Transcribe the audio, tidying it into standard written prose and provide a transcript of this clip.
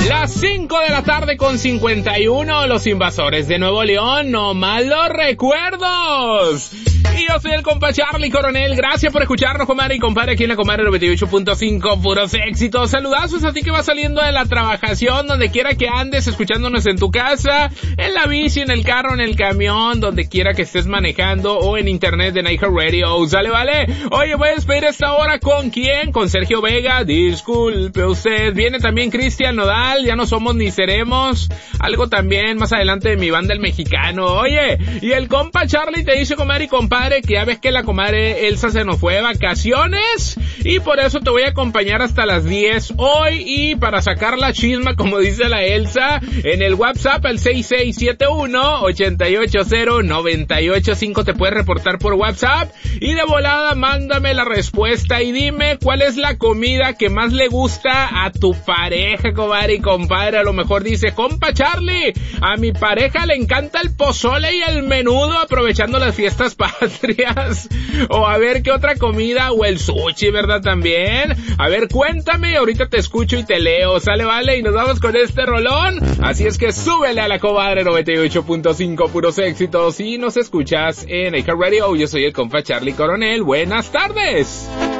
Las 5 de la tarde con 51, los Invasores de Nuevo León, no malos recuerdos. Y yo soy el compa Charlie Coronel, gracias por escucharnos, comadre y compadre, aquí en la comadre 98.5, puros éxitos. Saludazos a ti que vas saliendo de la trabajación, donde quiera que andes, escuchándonos en tu casa, en la bici, en el carro, en el camión, donde quiera que estés manejando, o en internet de iHeartRadio. ¿Sale, vale? Oye, voy a despedir esta hora, ¿con quién? Con Sergio Vega, disculpe usted. Viene también Cristian Nodal, ya no somos ni seremos. Algo también más adelante de mi banda El Mexicano. Oye, y el compa Charlie te dice, comadre y compadre, que ya ves que la comadre Elsa se nos fue de vacaciones, y por eso te voy a acompañar hasta las 10 hoy, y para sacar la chisma, como dice la Elsa, en el WhatsApp, al 6671-880-985, te puedes reportar por WhatsApp, y de volada mándame la respuesta, y dime cuál es la comida que más le gusta a tu pareja, comadre y compadre. A lo mejor dice, compa Charlie, a mi pareja le encanta el pozole y el menudo, aprovechando las fiestas patrias. O a ver qué otra comida, o el sushi, ¿verdad? También. A ver, cuéntame, ahorita te escucho y te leo, ¿sale, vale? Y nos vamos con este rolón. Así es que súbele a la comadre 98.5, puros éxitos, y nos escuchas en iHeartRadio. Yo soy el compa Charlie Coronel. Buenas tardes.